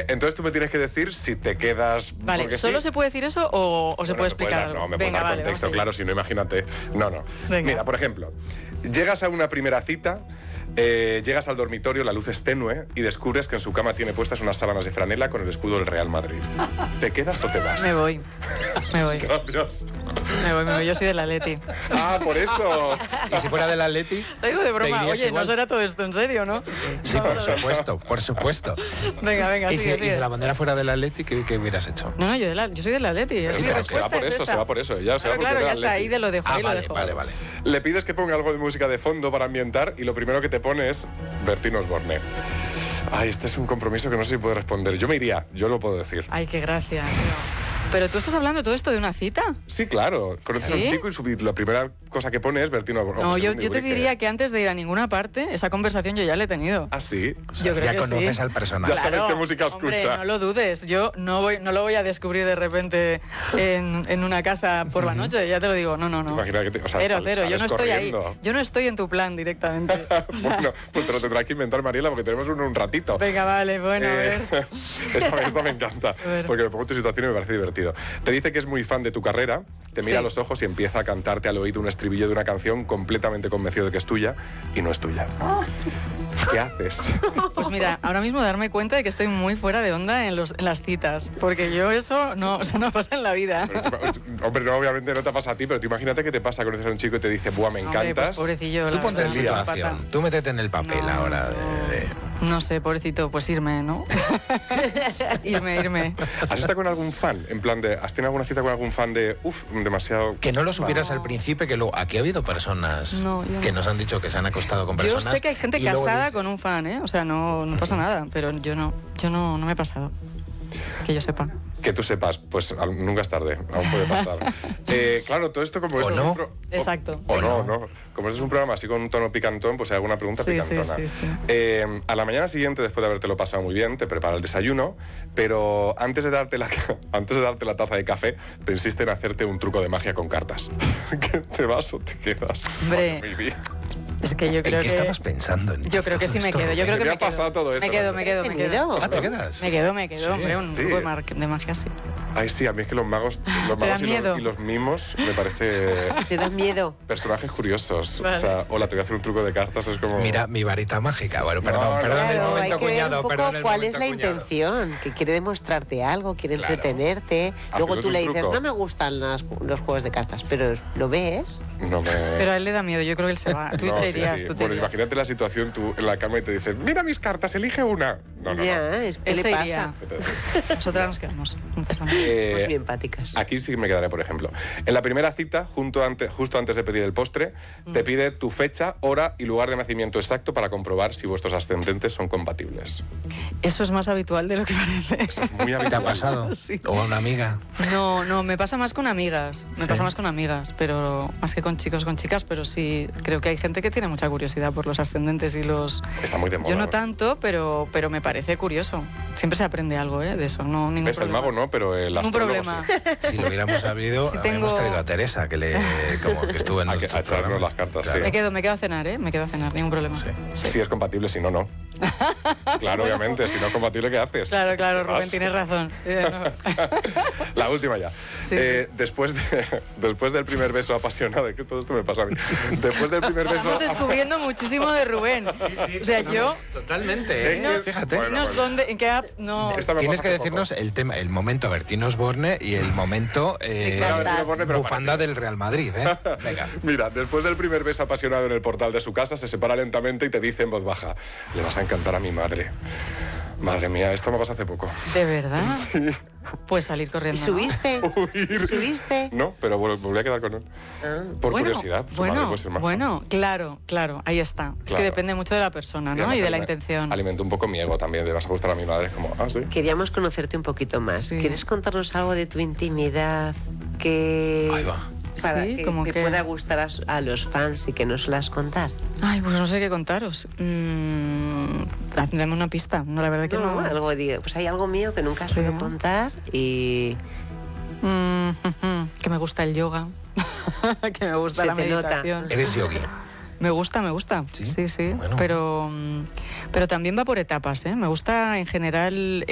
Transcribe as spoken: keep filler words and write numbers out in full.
Eh, entonces tú me tienes que decir si te quedas... Vale, ¿solo sí. se puede decir eso o, o se Bueno, puede me puedes explicar dar- algo? No, me Venga, puedes dar vale, contexto, vamos claro, si no, imagínate. No, no. Venga. Mira, por ejemplo, llegas a una primera cita, eh, llegas al dormitorio, la luz es tenue y descubres que en su cama tiene puestas unas sábanas de franela con el escudo del Real Madrid. ¿Te quedas o te vas? Me voy, me voy, Gracias. me voy, me voy. Yo soy del Atleti. Ah, por eso. Y si fuera del Atleti... Lo digo de ¿te broma. irías Oye, igual? no será todo esto en serio, ¿no? Sí, por supuesto, por supuesto. Venga, venga, Y si, sigue, y si sigue. la bandera fuera del Atleti, ¿qué, qué hubieras hecho? No, no, yo, de la, yo soy del Atleti. Pero Así se mi va- se va respuesta por es eso, esa. se va por eso, ya se va Claro, porque claro, era ya está, Atleti. ahí de lo dejo, Ah, ahí lo vale, dejo. vale, vale. Le pides que ponga algo de música de fondo para ambientar y lo primero que te pone es Bertín Osborne. Ay, este es un compromiso que no sé si puede responder. Yo me iría, yo lo puedo decir. Ay, qué gracia. tío. Pero tú estás hablando todo esto de una cita. Sí, claro. Conoces a un ¿Sí? chico y su, la primera cosa que pone es Bertín Osborne. No, José yo, Luis yo te Ubrique. diría que antes de ir a ninguna parte, esa conversación yo ya la he tenido. Ah, sí. O sea, Yo creo ya que conoces sí. al personaje. Ya sabes qué música hombre, escucha. no lo dudes. Yo no voy, no lo voy a descubrir de repente en, en una casa por la noche. Ya te lo digo. No, no, no. Imagina que te, o sea, Cero, sal- cero. Yo sales no estoy corriendo. ahí. Yo no estoy en tu plan directamente. O sea, Bueno, pues te lo tendrás que inventar, Mariela, porque tenemos un, un ratito. venga, vale, bueno, a Eh, ver. esta, me- esta me encanta, A ver. porque me pongo en tu situación y me parece divertido. Te dice que es muy fan de tu carrera, te mira Sí. a los ojos y empieza a cantarte al oído un estribillo de una canción completamente convencido de que es tuya y no es tuya. ¿Qué haces? Pues mira, ahora mismo darme cuenta de que estoy muy fuera de onda en, los, en las citas. Porque yo eso no, o sea, no pasa en la vida. Pero tú- Hombre, no, obviamente no te pasa a ti, pero tú imagínate que te pasa, conoces a un chico y te dice, buah, me Hombre, pues encantas. pobrecillo. Tú la ponte en verdad, no me situación, pasa. tú métete en el papel No, ahora de... de- No sé, pobrecito, pues irme, ¿no? irme, irme. ¿Has estado con algún fan? En plan de, ¿has tenido alguna cita con algún fan de, uff, demasiado... Que no lo supieras al principio, que luego... Aquí ha habido personas No, yo que no. nos han dicho que se han acostado con Yo personas... sé que hay gente y luego casada dice- con un fan, ¿eh? O sea, no, no pasa nada, pero yo no, yo no, no me he pasado. Que yo sepa. Que tú sepas, pues al- nunca es tarde, aún puede pasar. Eh, claro, todo esto como O esto es no. un pro- o- Exacto. O, no, no. no. Como este es un programa así con un tono picantón, pues hay alguna pregunta Sí, sí, picantona. sí, sí. Eh, a la mañana siguiente, después de habértelo pasado muy bien, te prepara el desayuno, pero antes de darte la, antes de darte la taza de café, te insiste en hacerte un truco de magia con cartas. ¿Que te vas o te quedas? Hombre, Ay, mi vida. Es que yo ¿En creo qué que... estabas pensando? En Yo creo que todo sí me esto, quedo, yo Rubén? creo que Me me ha pasado quedo. todo esto, Me quedo, ¿no? me quedo, me ¿Qué quedo. miedo? Ah, ¿te quedas? Me quedo, me quedo, Sí, hombre, un sí. truco de, mar- de magia sí. Ay, sí, a mí es que los magos, los ¿Te magos dan y, miedo? los, y los mimos me parece ¿Te da miedo? personajes curiosos. Vale. O sea, hola, te voy a hacer un truco de cartas, es como... Mira, mi varita mágica. Bueno, perdón, No, perdón el Claro, momento, hay que ver cuñado, un poco perdón el cuál es momento, la cuñado. intención, que quiere demostrarte algo, quiere Claro. entretenerte. Luego Haces tú un le dices, truco. no me gustan las- los juegos de cartas, pero lo ves. No me... Pero a él le da miedo, yo creo que él se va. Tú No, te sí, irías, sí. tú te Bueno, irías. imagínate la situación tú en la cama y te dicen, mira mis cartas, elige una. No, no, ya, no. es ¿qué Él le se pasa? iría. Nosotras nos quedamos. No pasa nada. Eh, Somos bien empáticas. Aquí sí me quedaré, por ejemplo. En la primera cita, junto antes, justo antes de pedir el postre, Mm. te pide tu fecha, hora y lugar de nacimiento exacto para comprobar si vuestros ascendentes son compatibles. Eso es más habitual de lo que parece. Eso es muy ¿Te ha habitual. pasado? Sí. ¿O a una amiga? No, no, me pasa más con amigas. Me Sí. pasa más con amigas, pero más que con chicos, con chicas, pero sí, creo que hay gente que tiene mucha curiosidad por los ascendentes y los... Está muy de moda. Yo no tanto, pero, pero me parece curioso. Siempre se aprende algo, ¿eh? De eso, no ningún ¿Ves? El problema. mago no, pero el Ningún astrólogo problema. sí. Si lo hubiéramos sabido, Si habríamos tengo- traído a Teresa, que le como que estuvo en A que- nuestro a echarnos programa. las cartas, Claro. sí. Me quedo, me quedo a cenar, ¿eh? Me quedo a cenar, ningún problema. Sí. Si es compatible, si no, no. Claro, obviamente. Si no es compatible, ¿qué haces? Claro, claro, ¿Te Rubén, vas? tienes razón. Eh, no. La última ya. Sí, Eh, después, de, después del primer beso apasionado, es que todo esto me pasa a mí. Después del primer beso... Estamos descubriendo muchísimo de Rubén. O sea, yo... Totalmente, ¿eh? No, Fíjate. bueno, Dinos dónde, en qué app... No... Esta me Tienes pasa que hace poco. decirnos el tema, el momento Bertín Osborne y el momento eh, De cartas. bufanda del Real Madrid, ¿eh? Venga. Mira, después del primer beso apasionado en el portal de su casa, se separa lentamente y te dice en voz baja, le vas a encantar a mi madre. Madre mía, esto me pasó hace poco. ¿De verdad? Pues salir ¿Y corriendo, ¿no? subiste? Huir. ¿Subiste? No, pero vol- volví a quedar con él. Ah. Por bueno, curiosidad. Su bueno, madre puede ser maja. bueno, claro, claro, ahí está. Es Claro. que depende mucho de la persona, ¿no? además Y de la alime- intención. Alimento un poco mi ego también, de vas a gustar a mi madre. Es como, ah, sí. Queríamos conocerte un poquito más. Sí. ¿Quieres contarnos algo de tu intimidad que, Ahí va. para Sí, que, como que que- pueda gustar a, a los fans y que nos las contar? Ay, pues no sé qué contaros. Mm, dame una pista. No, la verdad que no. algo digo, pues hay algo mío que nunca Sí. suelo contar y Mm, que me gusta el yoga. Que me gusta Se la te nota. meditación. Eres yogi. Me gusta, me gusta. ¿Sí? Sí, sí. Bueno. Pero, mm, pero también va por etapas, ¿eh? Me gusta en general